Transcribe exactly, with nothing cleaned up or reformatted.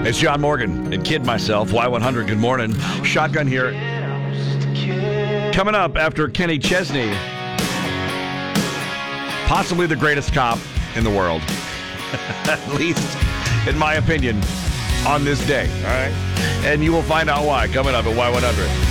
It's John Morgan and Kid myself, Y one hundred. Good morning. Shotgun here. Coming up after Kenny Chesney, possibly the greatest cop in the world, at least in my opinion, on this day. All right, and you will find out why coming up at Y one hundred.